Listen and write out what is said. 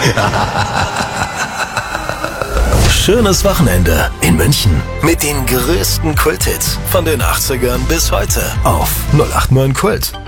Schönes Wochenende in München mit den größten Kulthits von den 80ern bis heute auf 089 Kult.